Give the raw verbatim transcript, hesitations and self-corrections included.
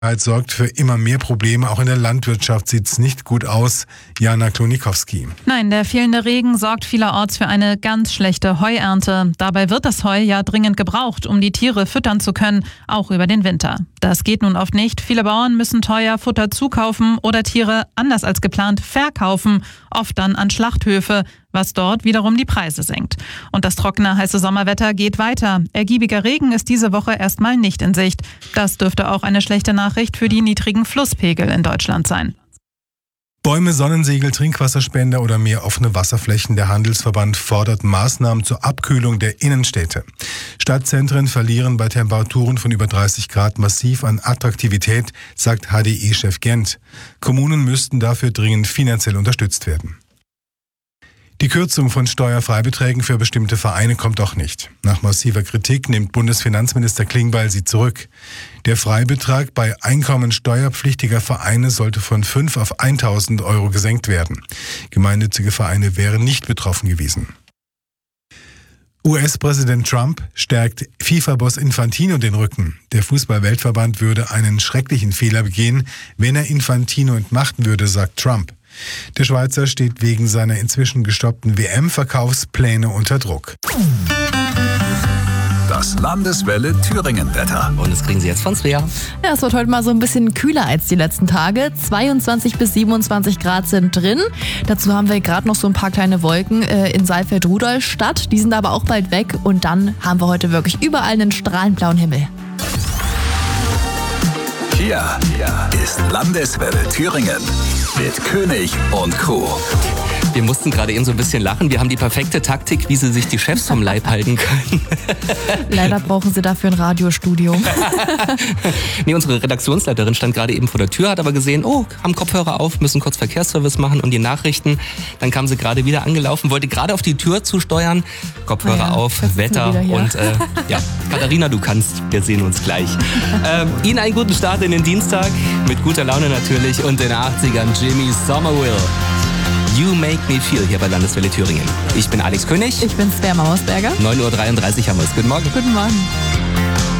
sorgt für immer mehr Probleme. Auch in der Landwirtschaft sieht es nicht gut aus. Jana Klonikowski. Nein, der fehlende Regen sorgt vielerorts für eine ganz schlechte Heuernte. Dabei wird das Heu ja dringend gebraucht, um die Tiere füttern zu können, auch über den Winter. Das geht nun oft nicht. Viele Bauern müssen teuer Futter zukaufen oder Tiere anders als geplant verkaufen, oft dann an Schlachthöfe, was dort wiederum die Preise senkt. Und das trockene, heiße Sommerwetter geht weiter. Ergiebiger Regen ist diese Woche erstmal nicht in Sicht. Das dürfte auch eine schlechte Nachricht für die niedrigen Flusspegel in Deutschland sein. Bäume, Sonnensegel, Trinkwasserspender oder mehr offene Wasserflächen. Der Handelsverband fordert Maßnahmen zur Abkühlung der Innenstädte. Stadtzentren verlieren bei Temperaturen von über dreißig Grad massiv an Attraktivität, sagt H D I-Chef Gent. Kommunen müssten dafür dringend finanziell unterstützt werden. Die Kürzung von Steuerfreibeträgen für bestimmte Vereine kommt auch nicht. Nach massiver Kritik nimmt Bundesfinanzminister Klingbeil sie zurück. Der Freibetrag bei einkommensteuerpflichtiger Vereine sollte von fünf auf tausend Euro gesenkt werden. Gemeinnützige Vereine wären nicht betroffen gewesen. U S-Präsident Trump stärkt FIFA-Boss Infantino den Rücken. Der Fußball-Weltverband würde einen schrecklichen Fehler begehen, wenn er Infantino entmachten würde, sagt Trump. Der Schweizer steht wegen seiner inzwischen gestoppten W M-Verkaufspläne unter Druck. Das Landeswelle Thüringen-Wetter. Und das kriegen Sie jetzt von Svea. Ja, es wird heute mal so ein bisschen kühler als die letzten Tage. zweiundzwanzig bis siebenundzwanzig Grad sind drin. Dazu haben wir gerade noch so ein paar kleine Wolken äh, in Saalfeld-Rudolstadt. Die sind aber auch bald weg. Und dann haben wir heute wirklich überall einen strahlend blauen Himmel. Hier ist Landeswelle Thüringen mit König und Crew. Wir mussten gerade eben so ein bisschen lachen. Wir haben die perfekte Taktik, wie sie sich die Chefs vom Leib halten können. Leider brauchen sie dafür ein Radiostudio. Nee, unsere Redaktionsleiterin stand gerade eben vor der Tür, hat aber gesehen, oh, haben Kopfhörer auf, müssen kurz Verkehrsservice machen und die Nachrichten. Dann kam sie gerade wieder angelaufen, wollte gerade auf die Tür zusteuern. Kopfhörer ja, auf, Wetter und äh, ja, Katharina, du kannst, wir sehen uns gleich. Ähm, Ihnen einen guten Start in den Dienstag, mit guter Laune natürlich und in den achtzigern Jimmy Somerville. You Make Me Feel hier bei Landeswelle Thüringen. Ich bin Alex König. Ich bin Svea Mausberger. neun Uhr dreiunddreißig haben wir es. Guten Morgen. Guten Morgen.